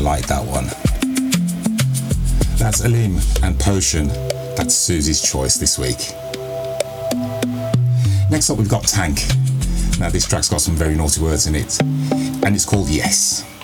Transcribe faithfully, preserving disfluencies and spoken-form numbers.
like that one. That's Alim and Potion. That's Susie's choice this week. Next up we've got Tank. Now this track's got some very naughty words in it, and it's called Yes.